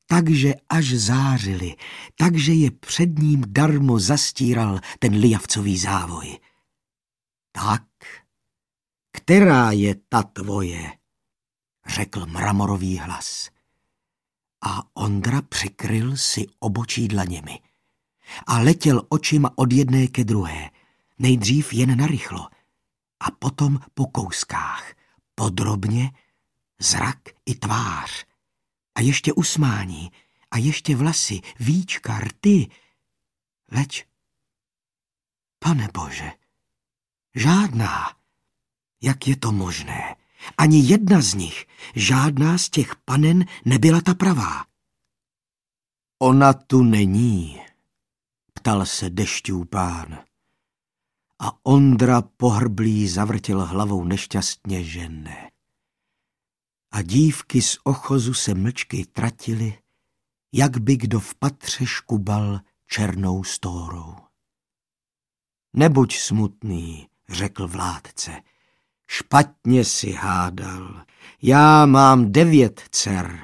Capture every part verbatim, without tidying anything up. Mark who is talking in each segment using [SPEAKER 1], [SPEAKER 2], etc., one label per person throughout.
[SPEAKER 1] takže až zářili, takže je před ním darmo zastíral ten lijavcový závoj. Tak, která je ta tvoje, řekl mramorový hlas. A Ondra přikryl si obočí dlaněmi a letěl očima od jedné ke druhé, nejdřív jen narychlo a potom po kouskách, podrobně, zrak i tvář a ještě usmání a ještě vlasy, víčka, rty. Leč, pane Bože, žádná, jak je to možné? Ani jedna z nich, žádná z těch panen nebyla ta pravá. Ona tu není, ptal se Dešťů pán. A Ondra pohrblý zavrtěl hlavou nešťastně, že ne. A dívky z ochozu se mlčky tratily, jak by kdo v patře škubal černou stórou. Nebuď smutný, řekl vládce, špatně si hádal. Já mám devět dcer.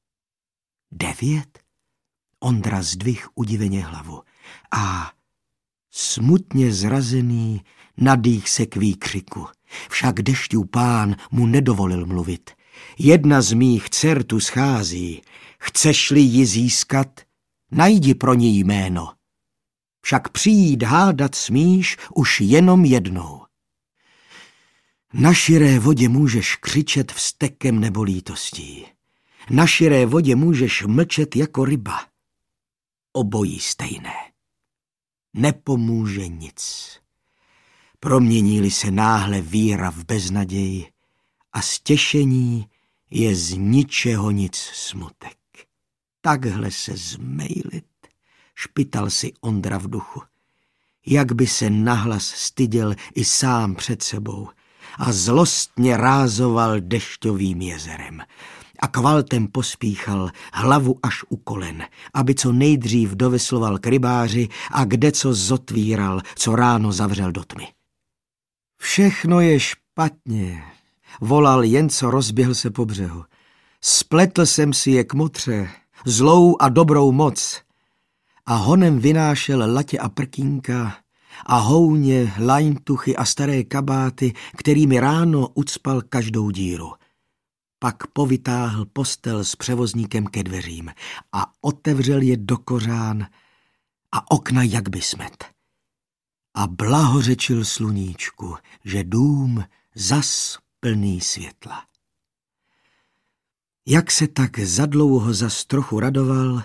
[SPEAKER 1] Devět? Ondra zdvih udiveně hlavu a smutně zrazený nadých se k výkřiku. Však Dešťů pán mu nedovolil mluvit. Jedna z mých dcer tu schází. Chceš-li ji získat, najdi pro ní jméno. Však přijít hádat smíš už jenom jednou. Na širé vodě můžeš křičet vztekem nebo lítostí. Na širé vodě můžeš mlčet jako ryba. Obojí stejné. Nepomůže nic. Promění-li se náhle víra v beznaději a stěšení je z ničeho nic smutek. Takhle se zmejlit, špital si Ondra v duchu. Jak by se nahlas styděl i sám před sebou a zlostně rázoval dešťovým jezerem. A kvaltem pospíchal hlavu až u kolen, aby co nejdřív dovesloval k rybáři a kde co zotvíral, co ráno zavřel do tmy. Všechno je špatně, volal jen co rozběhl se po břehu. Spletl jsem si je k motře, zlou a dobrou moc. A honem vynášel latě a prkínka a houně, lajntuchy a staré kabáty, kterými ráno ucpal každou díru. Pak povytáhl postel s převozníkem ke dveřím a otevřel je do kořán a okna jak by smet. A blahořečil sluníčku, že dům zas plný světla. Jak se tak zadlouho zas trochu radoval,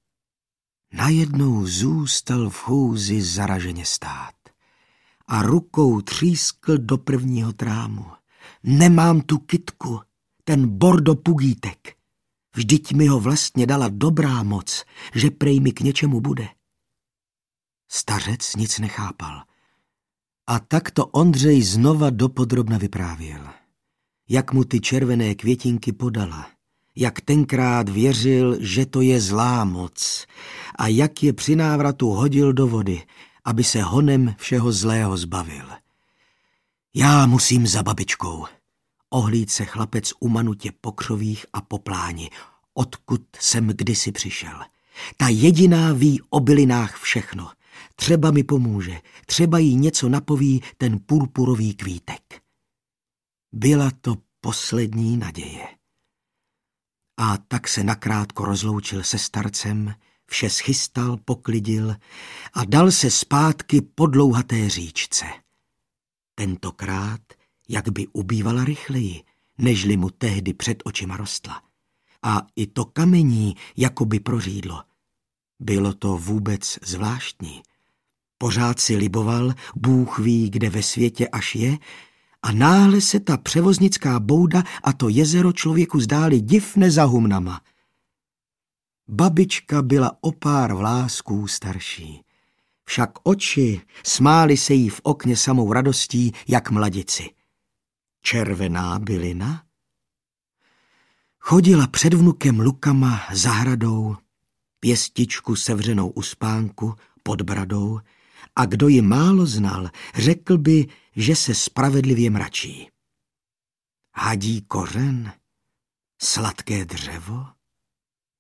[SPEAKER 1] najednou zůstal v chůzi zaraženě stát a rukou třískl do prvního trámu. Nemám tu kytku, ten bordo pugítek. Vždyť mi ho vlastně dala dobrá moc, že prej mi k něčemu bude. Stařec nic nechápal. A tak to Ondřej znova dopodrobna vyprávěl. Jak mu ty červené květinky podala, jak tenkrát věřil, že to je zlá moc a jak je při návratu hodil do vody, aby se honem všeho zlého zbavil. Já musím za babičkou. Ohlíd se chlapec umanutě po křovích a po pláni, odkud jsem kdysi přišel. Ta jediná ví o bylinách všechno. Třeba mi pomůže, třeba jí něco napoví ten purpurový kvítek. Byla to poslední naděje. A tak se nakrátko rozloučil se starcem, vše schystal, poklidil a dal se zpátky po dlouhaté říčce. Tentokrát jak by ubývala rychleji, nežli mu tehdy před očima rostla. A i to kamení jako by prořídlo. Bylo to vůbec zvláštní. Pořád si liboval, Bůh ví, kde ve světě až je, a náhle se ta převoznická bouda a to jezero člověku zdály divne za humnama. Babička byla o pár vlásků starší. Však oči smály se jí v okně samou radostí, jak mladici. Červená bylina? Chodila před vnukem lukama, zahradou, pěstičku sevřenou u spánku, pod bradou, a kdo ji málo znal, řekl by, že se spravedlivě mračí. Hadí kořen? Sladké dřevo?